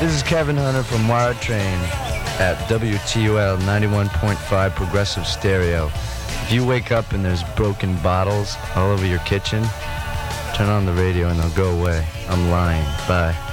This is Kevin Hunter from Wired Train at WTUL 91.5 Progressive Stereo. If you wake up and there's broken bottles all over your kitchen, turn on the radio and they'll go away. I'm lying. Bye.